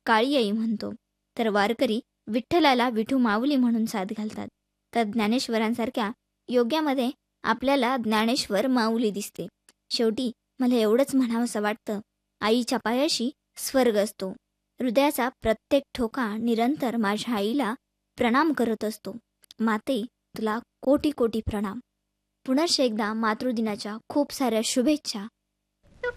काळी आई म्हणतो, तर वारकरी विठ्ठलाला विठू माऊली म्हणून साद घालतात. तर ज्ञानेश्वरांसारख्या योग्यामध्ये आपल्याला ज्ञानेश्वर माऊली दिसते. शेवटी मला एवढंच म्हणावंसं वाटतं, आईच्या पायाशी स्वर्ग असतो. हृदयाचा प्रत्येक ठोका निरंतर माझ्या आईला प्रणाम करत असतो. माते, तुला कोटी कोटी प्रणाम. पुनश्च एकदा मातृदिनाच्या खूप साऱ्या शुभेच्छा